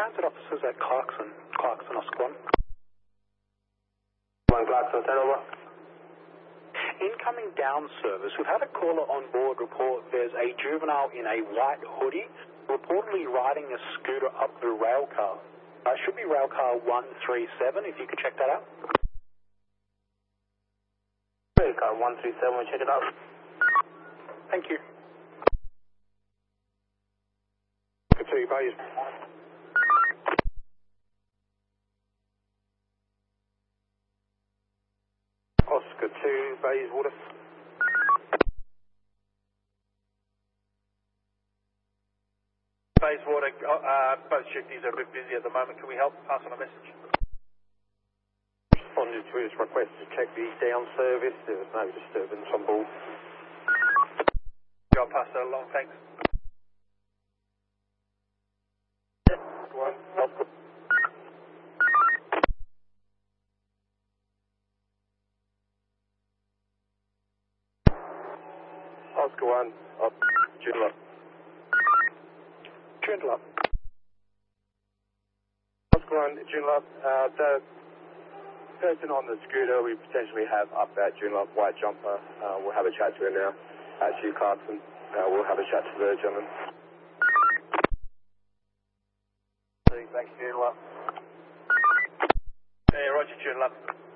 transit officers at Clarkson Oscar 1. Clarkson, turn over. Incoming down service, we've had a caller on board report there's a juvenile in a white hoodie reportedly riding a scooter up the rail car. Should be rail car 137, if you could check that out. Rail car 137, check it out. Thank you. Good to you, base. Oscar 2, Bayswater. Bayswater, both shifties are a bit busy at the moment. Can we help pass on a message? Responded to his request to check the down service. There was no disturbance on board. I'll pass that along, thanks. Oscar. Oscar 1, up, Joondalup. Joondalup. Oscar 1, Joondalup. The person on the scooter we potentially have up at Joondalup, white jumper. We'll have a chat to her now. Actually, Clarkson. We'll have a chat to the gentleman. Thank you, Joondalup. Yeah, Roger, Joondalup.